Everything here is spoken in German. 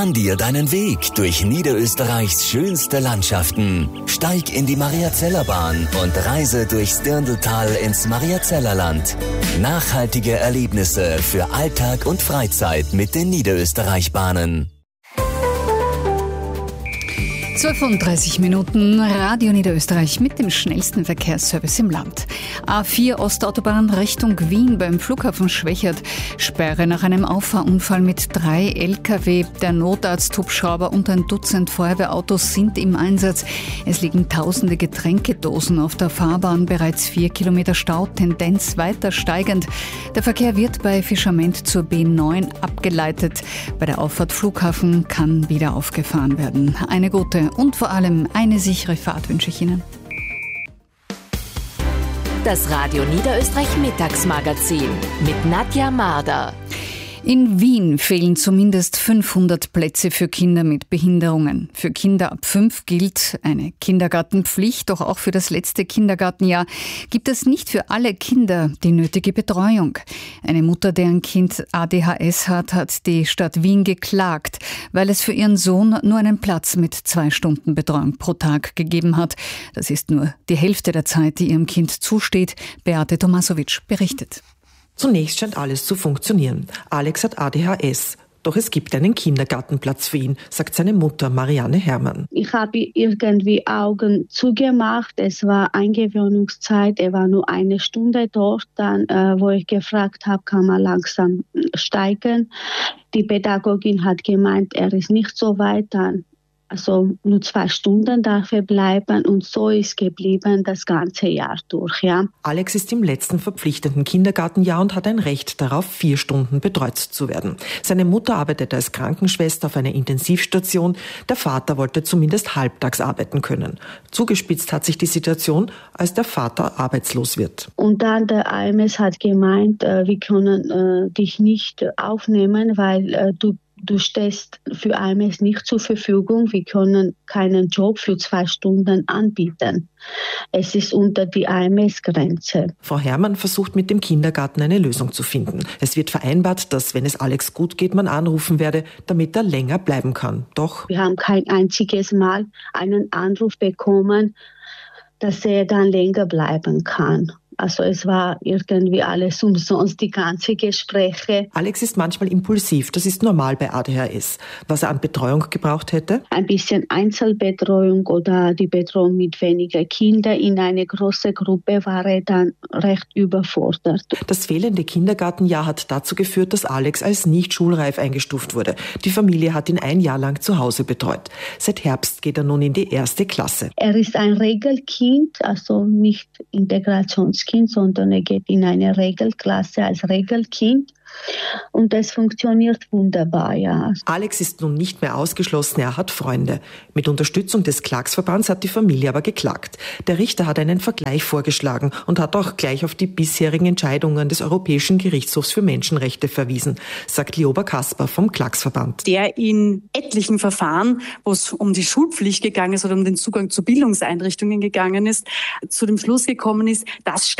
Bahn dir deinen Weg durch Niederösterreichs schönste Landschaften. Steig in die Mariazellerbahn und reise durchs Dirndltal ins Mariazellerland. Nachhaltige Erlebnisse für Alltag und Freizeit mit den Niederösterreich-Bahnen. 12:30 Minuten, Radio Niederösterreich mit dem schnellsten Verkehrsservice im Land. A4 Ostautobahn Richtung Wien beim Flughafen Schwechat. Sperre nach einem Auffahrunfall mit 3 Lkw. Der Notarzt-Hubschrauber und ein Dutzend Feuerwehrautos sind im Einsatz. Es liegen tausende Getränkedosen auf der Fahrbahn. Bereits 4 Kilometer Stau, Tendenz weiter steigend. Der Verkehr wird bei Fischament zur B9 abgeleitet. Bei der Auffahrt Flughafen kann wieder aufgefahren werden. Eine gute und vor allem eine sichere Fahrt wünsche ich Ihnen. Das Radio Niederösterreich Mittagsmagazin mit Nadja Marder. In Wien fehlen zumindest 500 Plätze für Kinder mit Behinderungen. Für Kinder ab 5 gilt eine Kindergartenpflicht, doch auch für das letzte Kindergartenjahr gibt es nicht für alle Kinder die nötige Betreuung. Eine Mutter, deren Kind ADHS hat die Stadt Wien geklagt, weil es für ihren Sohn nur einen Platz mit 2 Stunden Betreuung pro Tag gegeben hat. Das ist nur die Hälfte der Zeit, die ihrem Kind zusteht. Beate Tomasowitsch berichtet. Zunächst scheint alles zu funktionieren. Alex hat ADHS. Doch es gibt einen Kindergartenplatz für ihn, sagt seine Mutter Marianne Herrmann. Ich habe irgendwie Augen zugemacht. Es war Eingewöhnungszeit. Er war nur 1 Stunde dort. Dann, wo ich gefragt habe, kann man langsam steigen. Die Pädagogin hat gemeint, er ist nicht so weit. Dann also nur 2 Stunden darf er bleiben und so ist geblieben das ganze Jahr durch. Ja. Alex ist im letzten verpflichtenden Kindergartenjahr und hat ein Recht darauf, 4 Stunden betreut zu werden. Seine Mutter arbeitet als Krankenschwester auf einer Intensivstation. Der Vater wollte zumindest halbtags arbeiten können. Zugespitzt hat sich die Situation, als der Vater arbeitslos wird. Und dann der AMS hat gemeint, wir können dich nicht aufnehmen, weil du stehst für AMS nicht zur Verfügung. Wir können keinen Job für 2 Stunden anbieten. Es ist unter die AMS-Grenze. Frau Herrmann versucht mit dem Kindergarten eine Lösung zu finden. Es wird vereinbart, dass, wenn es Alex gut geht, man anrufen werde, damit er länger bleiben kann. Doch wir haben kein einziges Mal einen Anruf bekommen, dass er dann länger bleiben kann. Also es war irgendwie alles umsonst, die ganzen Gespräche. Alex ist manchmal impulsiv, das ist normal bei ADHS. Was er an Betreuung gebraucht hätte? Ein bisschen Einzelbetreuung oder die Betreuung mit weniger Kindern. In eine große Gruppe war er dann recht überfordert. Das fehlende Kindergartenjahr hat dazu geführt, dass Alex als nicht schulreif eingestuft wurde. Die Familie hat ihn 1 Jahr lang zu Hause betreut. Seit Herbst geht er nun in die 1. Klasse. Er ist ein Regelkind, also nicht Integrationskind, sondern er geht in eine Regelklasse als Regelkind. Und das funktioniert wunderbar, ja. Alex ist nun nicht mehr ausgeschlossen, er hat Freunde. Mit Unterstützung des Klagsverbands hat die Familie aber geklagt. Der Richter hat einen Vergleich vorgeschlagen und hat auch gleich auf die bisherigen Entscheidungen des Europäischen Gerichtshofs für Menschenrechte verwiesen, sagt Lioba Kasper vom Klagsverband. Der in etlichen Verfahren, wo es um die Schulpflicht gegangen ist oder um den Zugang zu Bildungseinrichtungen gegangen ist, zu dem Schluss gekommen ist, dass